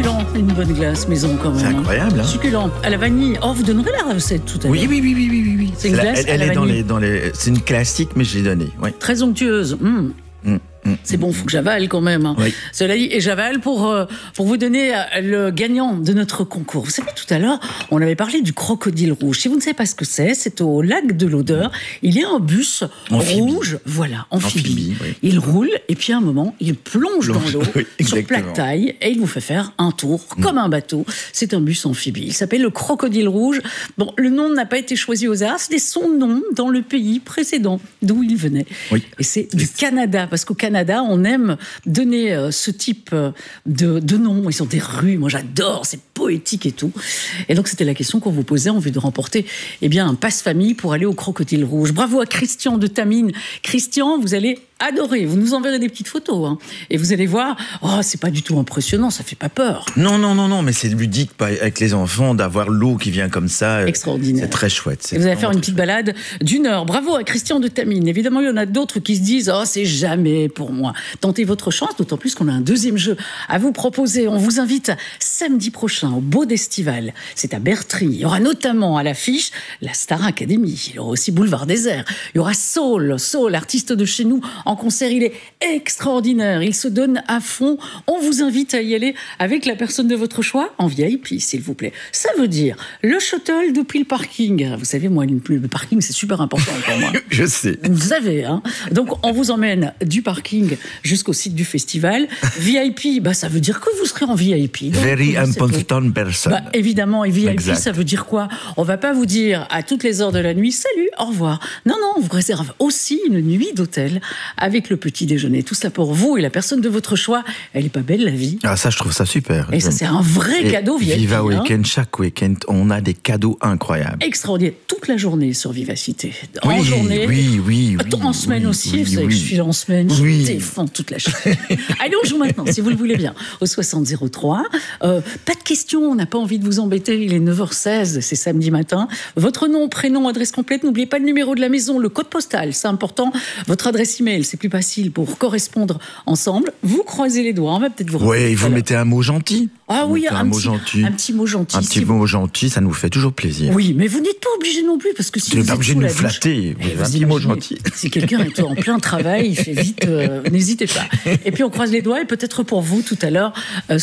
succulent, une bonne glace maison quand même. C'est incroyable. Hein. Succulent, à la vanille. Oh, vous donnerez la recette tout à l'heure. Oui. C'est une glace à la vanille. C'est une classique, mais je l'ai donnée. Oui. Très onctueuse. C'est bon, il faut que j'avale quand même. Hein. Oui. Cela dit, et j'avale pour vous donner le gagnant de notre concours. Vous savez, tout à l'heure, on avait parlé du crocodile rouge. Si vous ne savez pas ce que c'est au lac de l'Odeur. Il y a un bus rouge, voilà, amphibie. Oui. Il roule et puis à un moment, il plonge dans l'eau sur plaque taille et il vous fait faire un tour comme un bateau. C'est un bus amphibie. Il s'appelle le crocodile rouge. Bon, le nom n'a pas été choisi au hasard, c'était son nom dans le pays précédent d'où il venait. Oui. Et c'est du Canada, parce qu'au Canada, on aime donner ce type de noms. Ils ont des rues, moi j'adore, c'est poétique et tout. Et donc c'était la question qu'on vous posait en vue de remporter un passe-famille pour aller au Crocodile Rouge. Bravo à Christian de Tamine. Christian, vous allez adorer. Vous nous enverrez des petites photos. Hein. Et vous allez voir, c'est pas du tout impressionnant, ça fait pas peur. Non, mais c'est ludique avec les enfants d'avoir l'eau qui vient comme ça. Extraordinaire. C'est très chouette. Et vous allez faire une petite balade d'1 heure. Bravo à Christian de Tamine. Évidemment, il y en a d'autres qui se disent « c'est jamais pour moi ». Tentez votre chance, d'autant plus qu'on a un deuxième jeu à vous proposer. On vous invite samedi prochain au Beau d'Estival. C'est à Bertry. Il y aura notamment à l'affiche la Star Academy. Il y aura aussi Boulevard Désert. Il y aura Saul, artiste de chez nous, en concert. Il est extraordinaire. Il se donne à fond. On vous invite à y aller avec la personne de votre choix en VIP, s'il vous plaît. Ça veut dire le shuttle depuis le parking. Vous savez, moi, le parking, c'est super important pour moi. Je sais. Vous savez, hein. Donc, on vous emmène du parking jusqu'au site du festival. VIP, ça veut dire que vous serez en VIP. Donc, Very important person. Évidemment, et VIP, exact. Ça veut dire quoi? On va pas vous dire à toutes les heures de la nuit, salut, au revoir. Non, on vous réserve aussi une nuit d'hôtel avec le petit déjeuner. Tout ça pour vous et la personne de votre choix. Elle est pas belle, la vie? Ah, ça, je trouve ça super. Et ça, c'est un vrai cadeau VIP. Viva Weekend, chaque week-end, on a des cadeaux incroyables. Extraordinaire. Toute la journée sur Vivacité. En journée. Oui. En semaine aussi. Vous savez que je suis en semaine. Je défends toute la chaîne. Allez, on joue maintenant, si vous le voulez bien, au 6003. Pas de questions, on n'a pas envie de vous embêter. Il est 9h16, c'est samedi matin. Votre nom, prénom, adresse complète. N'oubliez pas le numéro de la maison, le code postal, c'est important. Votre adresse email, c'est plus facile pour correspondre ensemble. Vous croisez les doigts, on va peut-être vous Oui, vous mettez un mot gentil. Ah oui, un petit mot gentil. Un petit mot gentil, ça nous fait toujours plaisir. Oui, mais vous n'êtes pas obligé non plus, parce que si vous êtes pas obligé de nous flatter. Un petit mot gentil. Si quelqu'un est en plein travail, il fait vite, n'hésitez pas. Et puis on croise les doigts, et peut-être pour vous tout à l'heure,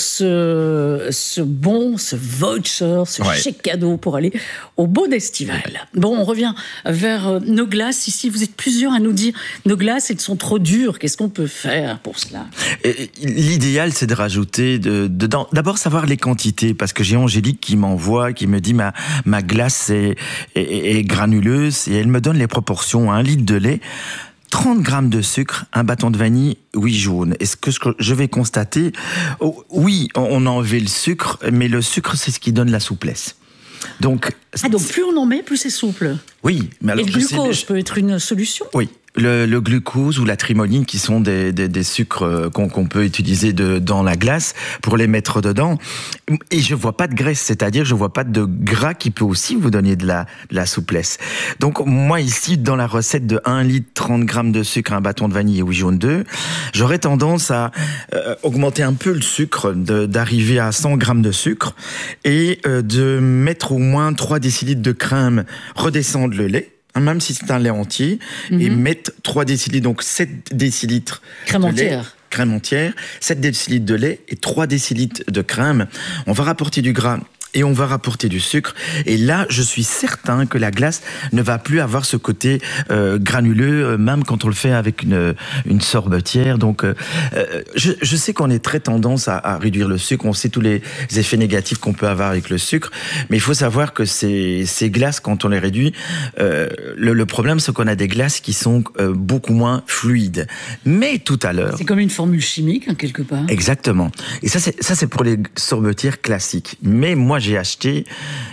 ce voucher, ce chèque cadeau pour aller au Beau d'Estival. Bon, on revient vers nos glaces. Ici, vous êtes plusieurs à nous dire, nos glaces, elles sont trop dures. Qu'est-ce qu'on peut faire pour cela? L'idéal, c'est de rajouter dedans. D'abord, savoir les quantités, parce que j'ai Angélique qui m'envoie, qui me dit ma glace est granuleuse, et elle me donne les proportions. 1 litre de lait, 30 grammes de sucre, un bâton de vanille, 8 jaunes. Est-ce que je vais constater? Oui, on a enlevé le sucre, mais le sucre, c'est ce qui donne la souplesse. Donc plus on en met, plus c'est souple. Oui, mais alors et le glucose peut être une solution? Oui. Le glucose ou la trimoline, qui sont des sucres qu'on peut utiliser dans la glace pour les mettre dedans. Et je vois pas de graisse, c'est-à-dire je vois pas de gras qui peut aussi vous donner de la souplesse. Donc moi ici, dans la recette de 1 litre, 30 grammes de sucre, un bâton de vanille et 8 jaunes d'œufs, j'aurais tendance à augmenter un peu le sucre, d'arriver à 100 grammes de sucre et de mettre au moins 3 décilitres de crème, redescendre le lait, même si c'est un lait entier, et mettre 3 décilitres, donc 7 décilitres crème de entière. Lait, crème entière, 7 décilitres de lait et 3 décilitres de crème. On va rapporter du gras et on va rapporter du sucre. Et là, je suis certain que la glace ne va plus avoir ce côté granuleux, même quand on le fait avec une sorbetière. Donc, je sais qu'on est très tendance à réduire le sucre. On sait tous les effets négatifs qu'on peut avoir avec le sucre. Mais il faut savoir que ces glaces, quand on les réduit, le problème, c'est qu'on a des glaces qui sont beaucoup moins fluides. Mais tout à l'heure... C'est comme une formule chimique, hein, quelque part. Exactement. Et ça, c'est pour les sorbetières classiques. Mais moi, j'ai acheté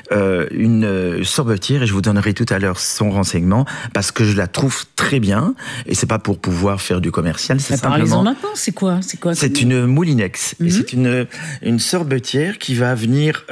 une sorbetière, et je vous donnerai tout à l'heure son renseignement, parce que je la trouve très bien, et c'est pas pour pouvoir faire du commercial, c'est simplement... Parlez-en maintenant, c'est quoi C'est une Moulinex, et c'est une sorbetière qui va venir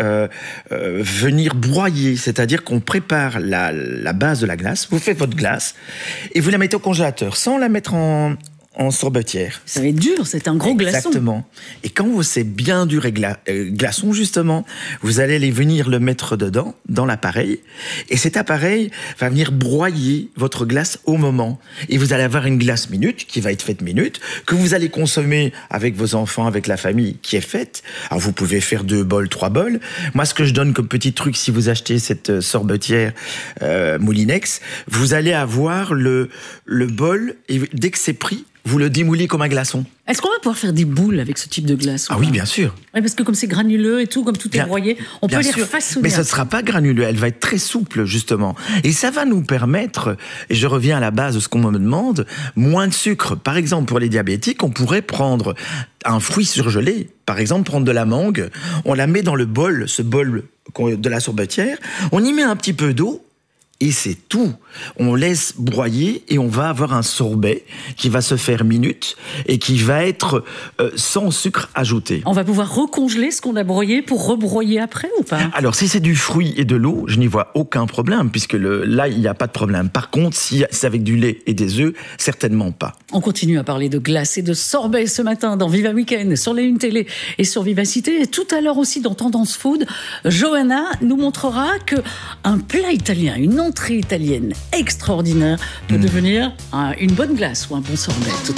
broyer, c'est-à-dire qu'on prépare la base de la glace, vous faites votre glace, et vous la mettez au congélateur, sans la mettre en en sorbetière. Ça va être dur, c'est un gros glaçon. Exactement. Et quand c'est bien dur et glaçon, justement, vous allez aller venir le mettre dedans, dans l'appareil. Et cet appareil va venir broyer votre glace au moment. Et vous allez avoir une glace minute, qui va être faite minute, que vous allez consommer avec vos enfants, avec la famille, qui est faite. Alors, vous pouvez faire 2 bols, 3 bols. Moi, ce que je donne comme petit truc, si vous achetez cette sorbetière Moulinex, vous allez avoir le bol, et dès que c'est pris, vous le démoulez comme un glaçon. Est-ce qu'on va pouvoir faire des boules avec ce type de glace? Ah oui, bien sûr. Oui, parce que comme c'est granuleux et tout, comme tout est broyé, on peut les refaçonner. Mais ce ne sera pas granuleux, elle va être très souple, justement. Et ça va nous permettre, et je reviens à la base de ce qu'on me demande, moins de sucre. Par exemple, pour les diabétiques, on pourrait prendre un fruit surgelé. Par exemple, prendre de la mangue, on la met dans le bol, ce bol de la sorbetière, on y met un petit peu d'eau, et c'est tout. On laisse broyer et on va avoir un sorbet qui va se faire minute et qui va être sans sucre ajouté. On va pouvoir recongeler ce qu'on a broyé pour rebroyer après ou pas? Alors, si c'est du fruit et de l'eau, je n'y vois aucun problème, puisque là, il n'y a pas de problème. Par contre, si c'est avec du lait et des œufs, certainement pas. On continue à parler de glace et de sorbet ce matin dans Viva Weekend, sur les Une Télé et sur Vivacité. Et tout à l'heure aussi dans Tendance Food, Johanna nous montrera qu'un plat italien, une entrée italienne extraordinaire peut devenir une bonne glace ou un bon sorbet.